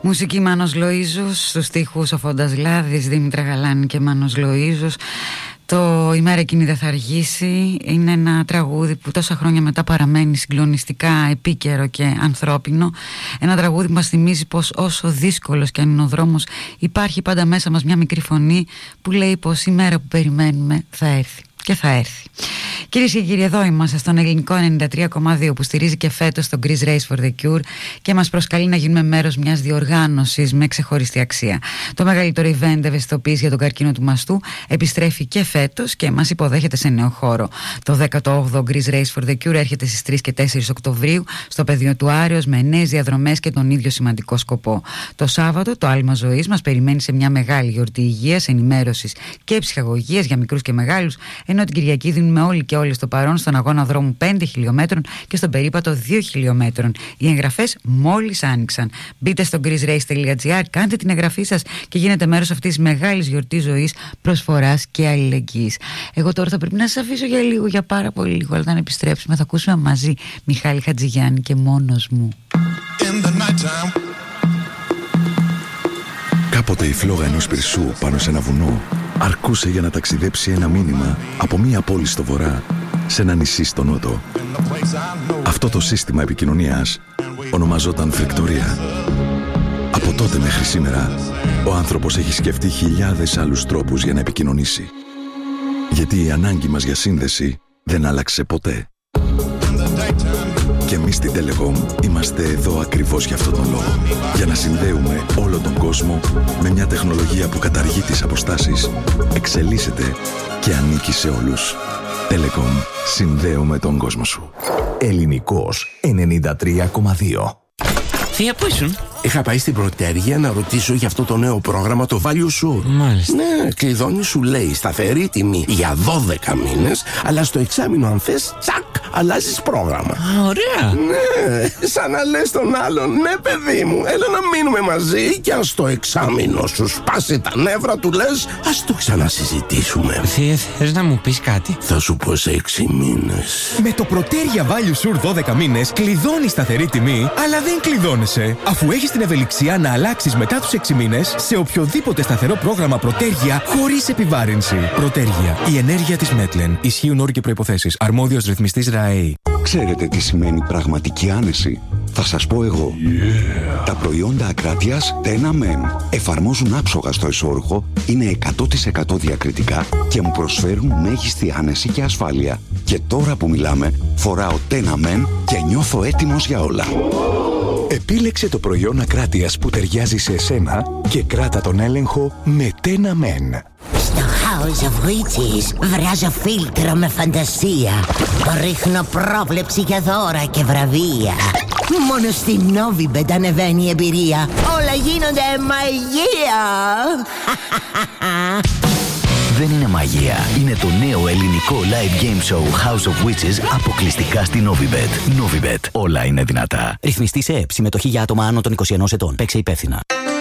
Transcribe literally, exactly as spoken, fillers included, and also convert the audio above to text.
Μουσική Μάνος Λοΐζος, στους στίχους ο Φώντας Λάδης, Δήμητρα Γαλάνη και Μάνος Λοΐζος. Το «Η μέρα εκείνη δεν θα αργήσει» είναι ένα τραγούδι που τόσα χρόνια μετά παραμένει συγκλονιστικά επίκαιρο και ανθρώπινο. Ένα τραγούδι που μας θυμίζει πως όσο δύσκολος και αν είναι ο δρόμος, υπάρχει πάντα μέσα μας μια μικρή φωνή που λέει πως η μέρα που περιμένουμε θα έρθει. Και θα έρθει. Κυρίες και κύριοι, εδώ είμαστε στον ελληνικό ενενήντα τρία κόμμα δύο που στηρίζει και φέτος το Greece Race for the Cure και μας προσκαλεί να γίνουμε μέρος μιας διοργάνωσης με ξεχωριστή αξία. Το μεγαλύτερο event ευαισθητοποίηση για τον καρκίνο του μαστού επιστρέφει και φέτος και μας υποδέχεται σε νέο χώρο. Το δέκατο όγδοο Greece Race for the Cure έρχεται στις τρεις και τέσσερις Οκτωβρίου στο πεδίο του Άρεως με νέες διαδρομές και τον ίδιο σημαντικό σκοπό. Το Σάββατο το άλμα ζωής μας περιμένει σε μια μεγάλη γιορτή υγείας, ενημέρωσης και ψυχαγωγίας για μικρούς και μεγάλους. Ενώ την Κυριακή δίνουμε όλοι και όλες το παρόν στον αγώνα δρόμου πέντε χιλιόμετρων και στον περίπατο δύο χιλιόμετρων. Οι εγγραφές μόλις άνοιξαν. Μπείτε στο greece race τελεία gr, κάντε την εγγραφή σας και γίνετε μέρος αυτής της μεγάλης γιορτής ζωής, προσφοράς και αλληλεγγύης. Εγώ τώρα θα πρέπει να σας αφήσω για λίγο, για πάρα πολύ λίγο, αλλά όταν επιστρέψουμε θα ακούσουμε μαζί Μιχάλη Χατζηγιάννη και Μόνος μου. Κάποτε η φλόγα ενός πυρσού πάνω σε ένα βουνό αρκούσε για να ταξιδέψει ένα μήνυμα από μία πόλη στο βορρά σε ένα νησί στο νότο. Αυτό το σύστημα επικοινωνίας ονομαζόταν φρικτορία. Από τότε μέχρι σήμερα ο άνθρωπος έχει σκεφτεί χιλιάδες άλλους τρόπους για να επικοινωνήσει. Γιατί η ανάγκη μας για σύνδεση δεν άλλαξε ποτέ. Και εμείς στην Telecom είμαστε εδώ ακριβώς για αυτόν τον λόγο. Για να συνδέουμε όλο τον κόσμο με μια τεχνολογία που καταργεί τις αποστάσεις, εξελίσσεται και ανήκει σε όλους. Telecom. Συνδέουμε τον κόσμο σου. Ελληνικός ενενήντα τρία κόμμα δύο. Θεία, πού ήσουν? Είχα πάει στην Πρωτέρια να ρωτήσω για αυτό το νέο πρόγραμμα, το Value Sure. Μάλιστα. Ναι, κλειδώνει, σου λέει σταθερή τιμή για δώδεκα μήνες, αλλά στο εξάμηνο αν θες, τσακ, αλλάζεις πρόγραμμα. Α, ωραία. Ναι, σαν να λες τον άλλον, ναι παιδί μου, έλα να μείνουμε μαζί και αν στο εξάμηνο σου σπάσει τα νεύρα του λες, ας το ξανασυζητήσουμε. Θεία, θες να μου πεις κάτι? Θα σου πω σε έξι μήνες. Με το Πρωτέρια Value Sure δώδεκα μήνες κλειδώνει σταθερή τιμή, αλλά δεν κλειδώνεσαι, αφού έχεις την ευελιξία να αλλάξεις μετά τους έξι μήνες σε οποιοδήποτε σταθερό πρόγραμμα Πρωτέρια χωρίς επιβάρυνση. Πρωτέρια, η ενέργεια της Μέτλεν. Ισχύουν όροι και προϋποθέσεις. Αρμόδιος ρυθμιστής ΡΑΕΗ. Ξέρετε τι σημαίνει πραγματική άνεση? Θα σας πω εγώ. Yeah. Τα προϊόντα ακράτειας Tena Men εφαρμόζουν άψογα στο εσώρουχο, είναι εκατό τοις εκατό διακριτικά και μου προσφέρουν μέγιστη άνεση και ασφάλεια. Και τώρα που μιλάμε, φοράω Tena Men και νιώθω έτοιμος για όλα. Επίλεξε το προϊόν ακράτειας που ταιριάζει σε εσένα και κράτα τον έλεγχο με Tena Men. Στο House of Witches βράζω φίλτρο με φαντασία. Ρίχνω πρόβλεψη για δώρα και βραβεία. Μόνο στη Novibet ανεβαίνει η εμπειρία. Όλα γίνονται μαγεία. Δεν είναι μαγεία. Είναι το νέο ελληνικό live game show House of Witches αποκλειστικά στη Novibet. Novibet. Όλα είναι δυνατά. Ρυθμιστή σε ΕΕΠ. Συμμετοχή για άτομα άνω των είκοσι ενός ετών. Παίξε υπεύθυνα.